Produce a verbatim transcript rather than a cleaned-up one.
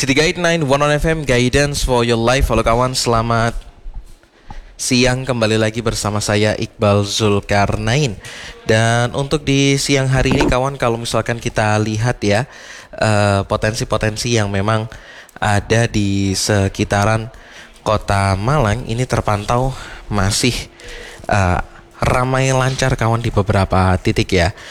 City Guide sembilan puluh satu F M, Guidance for your life. Halo kawan, selamat siang, kembali lagi bersama saya Iqbal Zulkarnain. Dan untuk di siang hari ini kawan, kalau misalkan kita lihat ya uh, potensi-potensi yang memang ada di sekitaran kota Malang ini terpantau masih uh, ramai lancar kawan di beberapa titik ya.